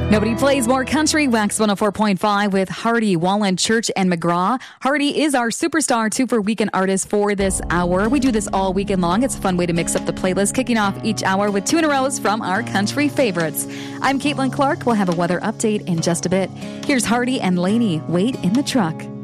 Nobody plays more country. Wax 104.5 with Hardy, Wallen, Church, and McGraw. Hardy is our superstar 2 for Weekend Artist for this hour. We do this all weekend long. It's a fun way to mix up the playlist, kicking off each hour with 2 in a row from our country favorites. I'm Caitlin Clark. We'll have a weather update in just a bit. Here's Hardy and Lainey. Wait in the truck.